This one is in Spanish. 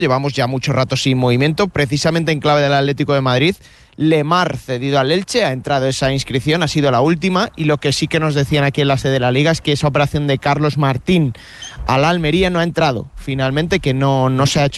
Llevamos ya mucho rato sin movimiento, precisamente en clave del Atlético de Madrid. Lemar cedido al Elche, ha entrado esa inscripción, ha sido la última, y lo que sí que nos decían aquí en la sede de la Liga es que esa operación de Carlos Martín a la Almería no ha entrado, finalmente, que no se ha hecho